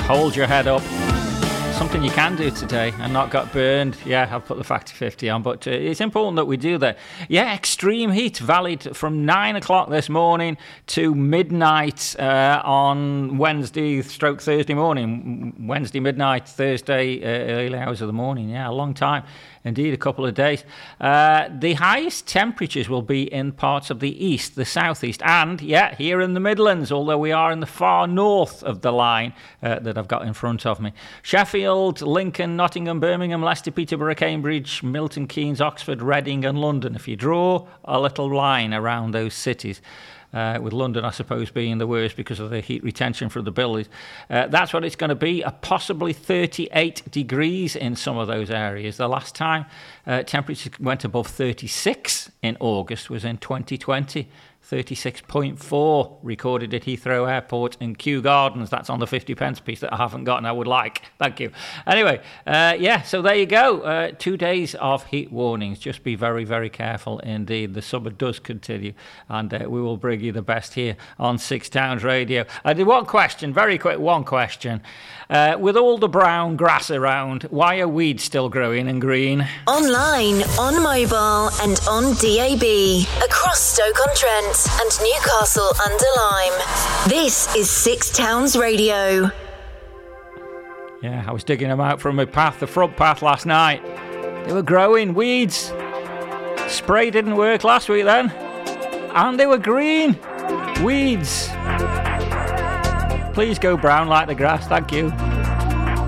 Hold your head up. Something you can do today and not got burned. Yeah, I've put the Factor 50 on, but it's important that we do that. Yeah, extreme heat valid from 9 o'clock this morning to midnight on Thursday morning. Wednesday midnight, Thursday early hours of the morning. Yeah, a long time. Indeed, a couple of days. The highest temperatures will be in parts of the east, the southeast, and, yeah, here in the Midlands, although we are in the far north of the line that I've got in front of me. Sheffield, Lincoln, Nottingham, Birmingham, Leicester, Peterborough, Cambridge, Milton Keynes, Oxford, Reading and London. If you draw a little line around those cities, with London, I suppose, being the worst because of the heat retention from the buildings. That's what it's going to be, possibly 38 degrees in some of those areas. The last time temperatures went above 36 in August was in 2020. 36.4 recorded at Heathrow Airport in Kew Gardens. That's on the 50p piece that I haven't got and I would like. Thank you. Anyway, so there you go. 2 days of heat warnings. Just be very, very careful indeed. The summer does continue, and we will bring you the best here on Six Towns Radio. I did one question, very quick, one question. With all the brown grass around, why are weeds still growing and green? Online, on mobile and on DAB. Across Stoke-on-Trent and Newcastle under Lyme. This is Six Towns Radio. Yeah, I was digging them out from my path, the front path last night. They were growing, weeds. Spray didn't work last week then. And they were green. Weeds. Please go brown like the grass, thank you.